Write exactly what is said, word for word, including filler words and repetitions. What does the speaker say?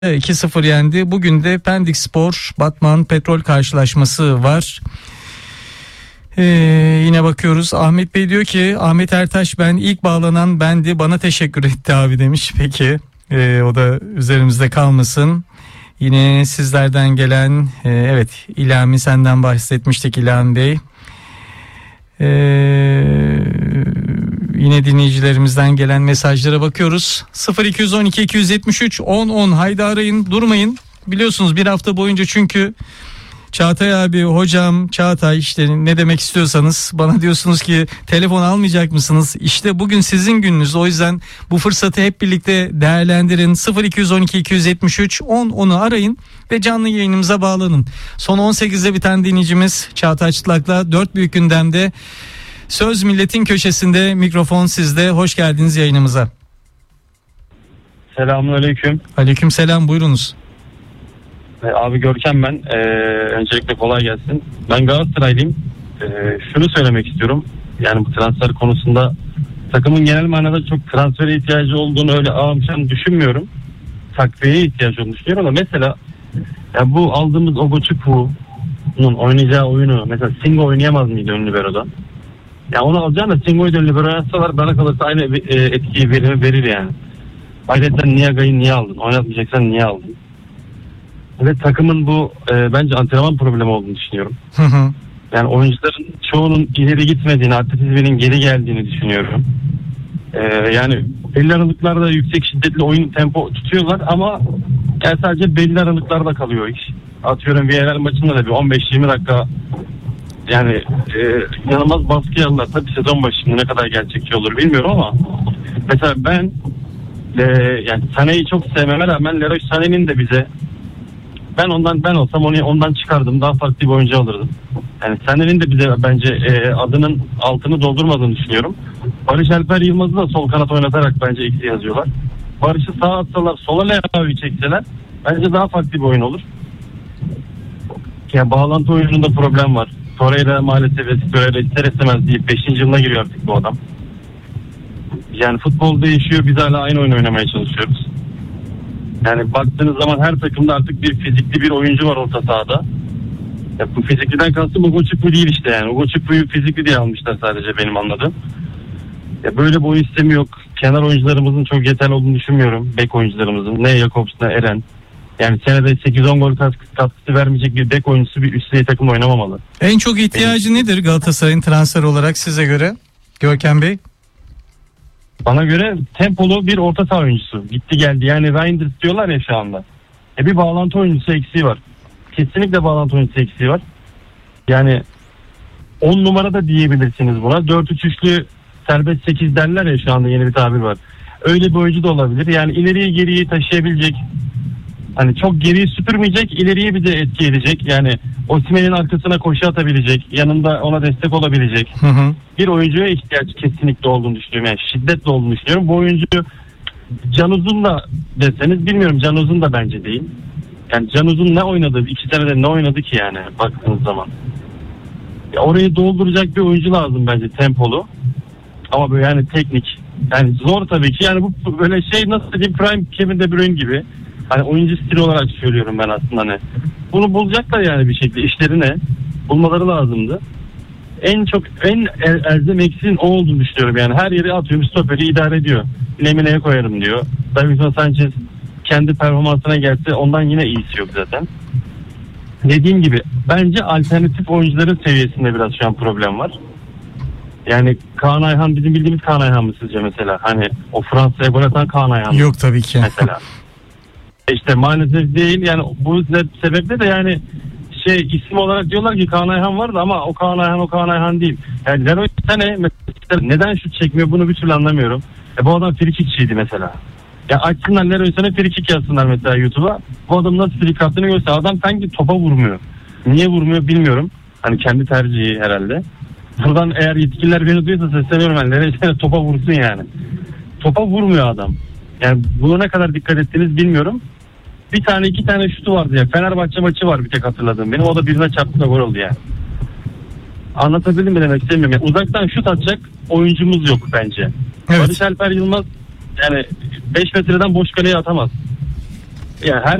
iki sıfır yendi. Bugün de Pendik Spor Batman Petrol karşılaşması var. Ee, yine bakıyoruz. Ahmet Bey diyor ki Ahmet Ertaş ben ilk bağlanan bendi, bana teşekkür etti abi demiş. Peki ee, o da üzerimizde kalmasın. Yine sizlerden gelen e, evet İlhami, senden bahsetmiştik İlhami Bey. Ee, yine dinleyicilerimizden gelen mesajlara bakıyoruz. sıfır iki on iki iki yetmiş üç on on haydi arayın, durmayın. Biliyorsunuz bir hafta boyunca çünkü Çağatay abi, hocam, Çağatay işte ne demek istiyorsanız bana diyorsunuz ki telefon almayacak mısınız? İşte bugün sizin gününüz, o yüzden bu fırsatı hep birlikte değerlendirin. sıfır iki on iki iki yetmiş üç on onu arayın ve canlı yayınımıza bağlanın. Son on sekizde biten dinleyicimiz Çağatay Çıtlak'la dört büyük gündemde Söz Milletin Köşesi'nde, mikrofon sizde. Hoş geldiniz yayınımıza. Selamünaleyküm. Aleykümselam, buyurunuz. Abi Görkem ben. Ee, öncelikle kolay gelsin. Ben Galatasaraylıyım. Ee, şunu söylemek istiyorum. Yani bu transfer konusunda takımın genel manada çok transfere ihtiyacı olduğunu öyle ağamşan düşünmüyorum. Takviyeye ihtiyacı olduğunu düşünüyorum ama mesela ya bu aldığımız Ogochukwu oynayacağı oyunu mesela Singo oynayamaz mıydı ön libero'da? Ya onu alacağım da Singo'yu da ön libero'ya atsalar bana kalırsa aynı etkiyi verir, verir yani. Ayrıca Niaga'yı niye aldın? Oynatmayacaksan niye aldın? Ve takımın bu e, bence antrenman problemi olduğunu düşünüyorum. Hı hı. Yani oyuncuların çoğunun ileri gitmediğini, atletizminin geri geldiğini düşünüyorum. E, yani belli aralıklarda yüksek şiddetli oyun tempo tutuyorlar ama yani sadece belli aralıklarda kalıyor iş. Atıyorum Villarreal maçında da bir on beş yirmi dakika yani e, inanılmaz baskı aldılar. Tabii sezon başında ne kadar gerçekçi olur bilmiyorum ama mesela ben e, yani Sané'yi çok sevmeme rağmen Leroy Sané'nin de bize Ben ondan ben olsam onu ondan çıkardım. Daha farklı bir oyuncu alırdım. Yani Sané'nin de bize bence e, adının altını doldurmadığını düşünüyorum. Barış Alper Yılmaz'ı da sol kanat oynatarak bence eksi yazıyorlar. Barış'ı sağa atsalar, sola Leao'yu çekseler bence daha farklı bir oyun olur. Yani bağlantı oyununda problem var. Torreira maalesef Torreira ister istemez deyip beşinci yılına giriyor artık bu adam. Yani futbol değişiyor. Biz hala aynı oyun oynamaya çalışıyoruz. Yani baktığınız zaman her takımda artık bir fizikli bir oyuncu var orta sahada. Ya bu fizikliden kastım Ogochukwu değil işte yani. Ogochukwu fizikli diye almışlar sadece benim anladığım. Ya böyle bir oyun sistemi yok. Kenar oyuncularımızın çok yeterli olduğunu düşünmüyorum. Bek oyuncularımızın. Ne Jakobs ne Eren. Yani senede sekiz on gol katkısı, katkısı vermeyecek bir bek oyuncusu bir üst düzey takımda oynamamalı. En çok ihtiyacı benim... nedir Galatasaray'ın transfer olarak size göre Görkem Bey? Bana göre tempolu bir orta saha oyuncusu. Gitti geldi. Yani Reinders diyorlar ya şu anda. E bir bağlantı oyuncusu eksiği var. Kesinlikle bağlantı oyuncusu eksiği var. Yani on numara da diyebilirsiniz buna. dört üç üçlü serbest sekiz derler ya şu anda, yeni bir tabir var. Öyle bir oyuncu da olabilir. Yani ileriye geriye taşıyabilecek. Hani çok geriye süpürmeyecek, ileriye bir de etki edecek. Yani Osimhen'in arkasına koşu atabilecek, yanında ona destek olabilecek hı hı. bir oyuncuya ihtiyaç kesinlikle olduğunu düşünüyorum. Yani şiddetle olduğunu düşünüyorum. Bu oyuncu Can Uzun da deseniz bilmiyorum. Can Uzun da bence değil. Yani Can Uzun ne oynadı? İki senede ne oynadı ki yani baktığınız zaman? Ya orayı dolduracak bir oyuncu lazım bence, tempolu. Ama böyle yani teknik. Yani zor tabii ki. Yani bu böyle şey, nasıl diyeyim, Prime Kevin De Bruyne gibi. Hani oyuncu stili olarak söylüyorum ben aslında hani. Bunu bulacaklar yani bir şekilde, işlerine bulmaları lazımdı. En çok en elzem eksiğin o olduğunu düşünüyorum yani. Her yere atıyorum, stoperi idare ediyor. Lemine'ye koyarım diyor. Davinson Sanchez kendi performansına gelse ondan yine iyisi yok zaten. Dediğim gibi bence alternatif oyuncuların seviyesinde biraz şu an problem var. Yani Kaan Ayhan bizim bildiğimiz Kaan Ayhan mı sizce mesela? Hani o Fransa'ya gol atan Kaan Ayhan mı? Yok tabii ki. Mesela. İşte maalesef değil yani, bu sebeple de yani şey, isim olarak diyorlar ki Kaan Ayhan vardı ama o Kaan Ayhan o Kaan Ayhan değil. Yani Leroy Sané mesela neden şut çekmiyor bunu bir türlü anlamıyorum. E bu adam frikikçiydi mesela. Ya açsınlar Leroy Sané frikik yazsınlar mesela YouTube'a. Bu adam nasıl frikik attığını göster. Adam sanki topa vurmuyor. Niye vurmuyor bilmiyorum. Hani kendi tercihi herhalde. Buradan eğer yetkililer beni duyuyorsa sesleniyorum, yani Leroy Sané topa vursun yani. Topa vurmuyor adam. Yani buna ne kadar dikkat ettiniz bilmiyorum. Bir tane iki tane şutu vardı ya. Fenerbahçe maçı var bir tek hatırladığım benim. O da birine çarptı da gol oldu yani. Anlatabildim mi demek istemiyorum. Yani uzaktan şut atacak oyuncumuz yok bence. Evet. Barış Alper Yılmaz yani beş metreden boş kaleye atamaz. Ya her